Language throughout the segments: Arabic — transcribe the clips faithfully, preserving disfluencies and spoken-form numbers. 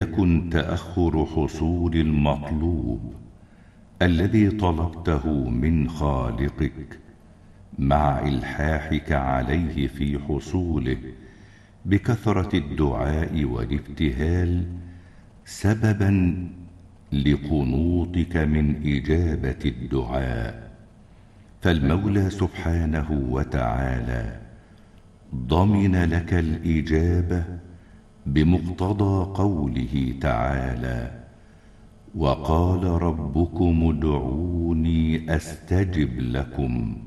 يكن تأخر حصول المطلوب الذي طلبته من خالقك مع إلحاحك عليه في حصوله بكثرة الدعاء والابتهال سببا لقنوطك من إجابة الدعاء. فالمولى سبحانه وتعالى ضمن لك الإجابة بمقتضى قوله تعالى: وقال ربكم ادعوني أستجب لكم.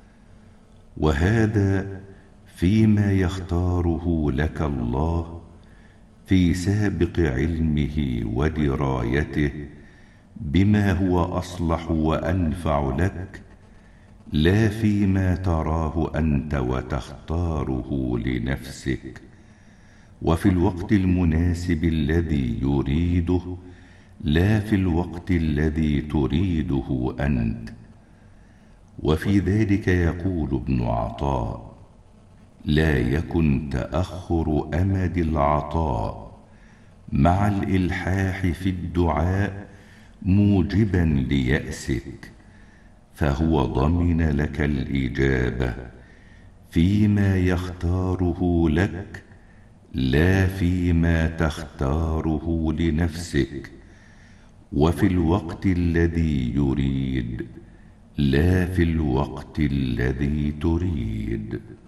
وهذا فيما يختاره لك الله في سابق علمه ودرايته بما هو أصلح وأنفع لك، لا فيما تراه أنت وتختاره لنفسك وفي الوقت المناسب الذي يريده، لا في الوقت الذي تريده أنت. وفي ذلك يقول ابن عطاء: لا يكن تأخر أمد العطاء مع الإلحاح في الدعاء موجبا ليأسك، فهو ضمن لك الإجابة فيما يختاره لك لا فيما تختاره لنفسك، وفي الوقت الذي يريد لا في الوقت الذي تريد.